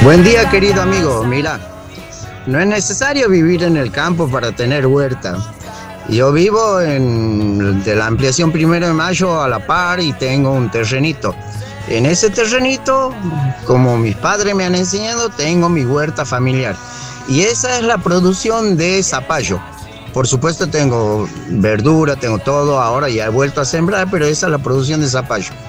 Buen día, querido amigo. Mira, no es necesario vivir en el campo para tener huerta. Yo vivo de la ampliación 1 de Mayo a la par y tengo un terrenito. En ese terrenito, como mis padres me han enseñado, tengo mi huerta familiar. Y esa es la producción de zapallo. Por supuesto tengo verdura, tengo todo, ahora ya he vuelto a sembrar, pero esa es la producción de zapallo.